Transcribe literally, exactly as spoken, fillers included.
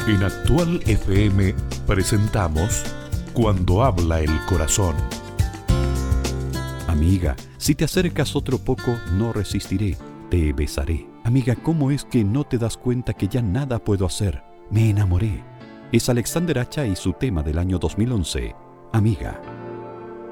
En Actual F M presentamos Cuando habla el corazón. Amiga, si te acercas otro poco, no resistiré, te besaré. Amiga, ¿cómo es que no te das cuenta que ya nada puedo hacer? Me enamoré. Es Alexander Acha y su tema del año dos mil once, Amiga.